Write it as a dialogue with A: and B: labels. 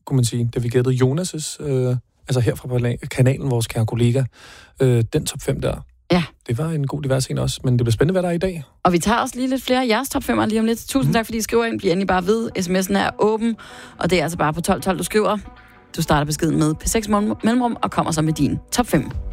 A: kunne man sige, da vi gættede Jonas' altså her fra kanalen, vores kære kollega, den top 5 der.
B: Ja.
A: Det var en god divers en også, men det bliver spændende, hvad der er i dag.
B: Og vi tager også lige lidt flere af jeres top 5'er lige om lidt. Tusind tak, fordi I skriver ind. Bliv endelig bare ved. SMS'en er åben, og det er altså bare på 1212, du skriver. Du starter beskeden med P6 mellemrum og kommer så med din top 5.